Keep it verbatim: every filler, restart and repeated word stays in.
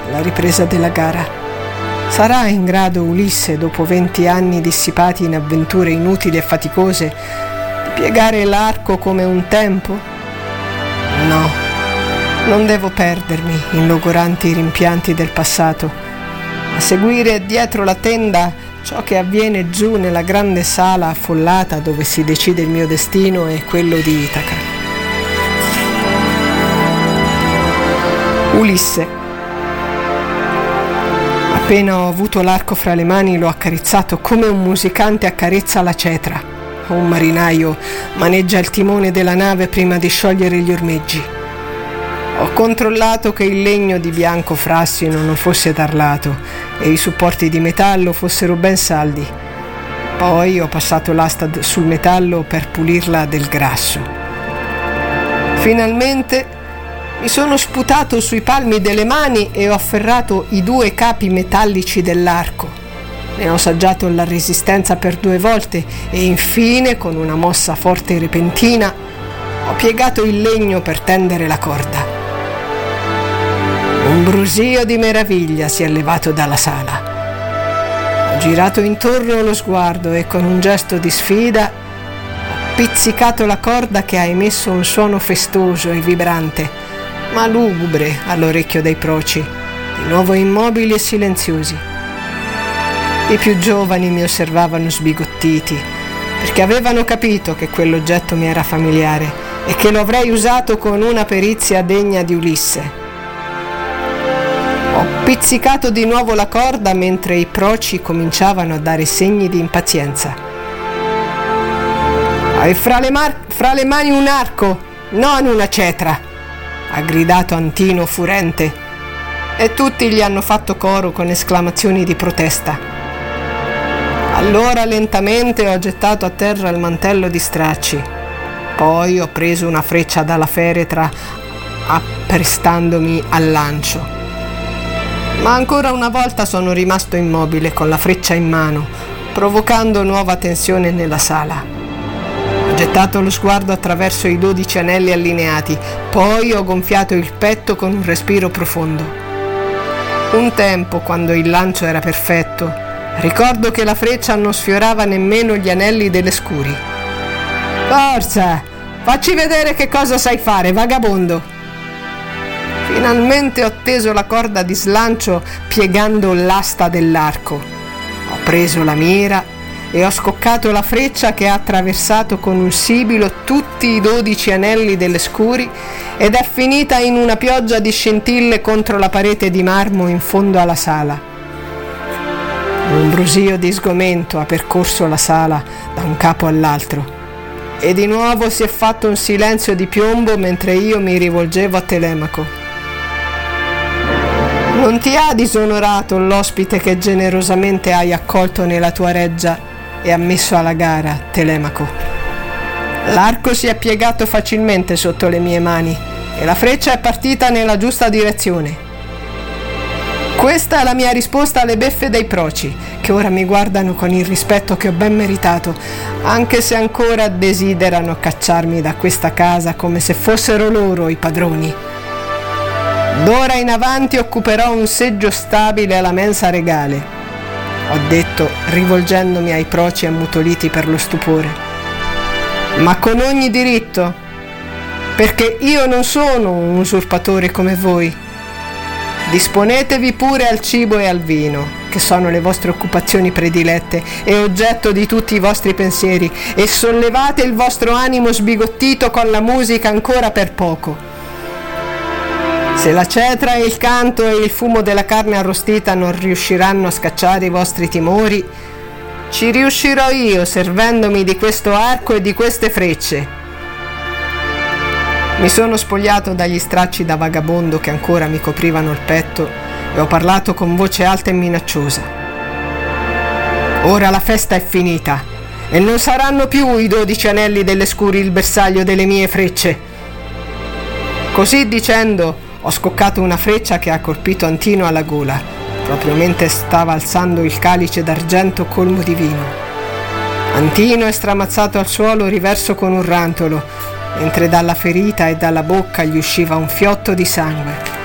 alla ripresa della gara. Sarà in grado Ulisse, dopo venti anni dissipati in avventure inutili e faticose, di piegare l'arco come un tempo? No, non devo perdermi in logoranti rimpianti del passato, a seguire dietro la tenda ciò che avviene giù nella grande sala affollata dove si decide il mio destino e quello di Itaca. Ulisse. Appena ho avuto l'arco fra le mani l'ho accarezzato come un musicante accarezza la cetra o un marinaio maneggia il timone della nave prima di sciogliere gli ormeggi. Ho controllato che il legno di bianco frassino non fosse tarlato e i supporti di metallo fossero ben saldi. Poi ho passato l'asta sul metallo per pulirla del grasso. Finalmente mi sono sputato sui palmi delle mani e ho afferrato i due capi metallici dell'arco. Ne ho assaggiato la resistenza per due volte e infine, con una mossa forte e repentina, ho piegato il legno per tendere la corda. Un brusio di meraviglia si è levato dalla sala. Ho girato intorno lo sguardo e con un gesto di sfida ho pizzicato la corda che ha emesso un suono festoso e vibrante, ma lugubre all'orecchio dei proci, di nuovo immobili e silenziosi. I più giovani mi osservavano sbigottiti, perché avevano capito che quell'oggetto mi era familiare e che lo avrei usato con una perizia degna di Ulisse. Ho pizzicato di nuovo la corda mentre i proci cominciavano a dare segni di impazienza. Hai fra le, mar- fra le mani un arco, non una cetra, ha gridato Antino furente, e tutti gli hanno fatto coro con esclamazioni di protesta. Allora lentamente ho gettato a terra il mantello di stracci, poi ho preso una freccia dalla feretra apprestandomi al lancio. Ma ancora una volta sono rimasto immobile con la freccia in mano, provocando nuova tensione nella sala. Ho gettato lo sguardo attraverso i dodici anelli allineati, poi ho gonfiato il petto con un respiro profondo. Un tempo, quando il lancio era perfetto, ricordo che la freccia non sfiorava nemmeno gli anelli delle scuri. Forza! Facci vedere che cosa sai fare, vagabondo! Finalmente ho teso la corda di slancio piegando l'asta dell'arco. Ho preso la mira e ho scoccato la freccia che ha attraversato con un sibilo tutti i dodici anelli delle scuri ed è finita in una pioggia di scintille contro la parete di marmo in fondo alla sala. Un brusio di sgomento ha percorso la sala da un capo all'altro e di nuovo si è fatto un silenzio di piombo mentre io mi rivolgevo a Telemaco. Non ti ha disonorato l'ospite che generosamente hai accolto nella tua reggia e ammesso alla gara, Telemaco? L'arco si è piegato facilmente sotto le mie mani e la freccia è partita nella giusta direzione. Questa è la mia risposta alle beffe dei proci, che ora mi guardano con il rispetto che ho ben meritato, anche se ancora desiderano cacciarmi da questa casa come se fossero loro i padroni. D'ora in avanti occuperò un seggio stabile alla mensa regale, ho detto, rivolgendomi ai proci ammutoliti per lo stupore, ma con ogni diritto, perché io non sono un usurpatore come voi. Disponetevi pure al cibo e al vino, che sono le vostre occupazioni predilette e oggetto di tutti i vostri pensieri, e sollevate il vostro animo sbigottito con la musica ancora per poco. Se la cetra e il canto e il fumo della carne arrostita non riusciranno a scacciare i vostri timori, ci riuscirò io servendomi di questo arco e di queste frecce. Mi sono spogliato dagli stracci da vagabondo che ancora mi coprivano il petto e ho parlato con voce alta e minacciosa. Ora la festa è finita e non saranno più i dodici anelli delle scuri il bersaglio delle mie frecce. Così dicendo ho scoccato una freccia che ha colpito Antino alla gola, proprio mentre stava alzando il calice d'argento colmo di vino. Antino è stramazzato al suolo riverso con un rantolo, mentre dalla ferita e dalla bocca gli usciva un fiotto di sangue.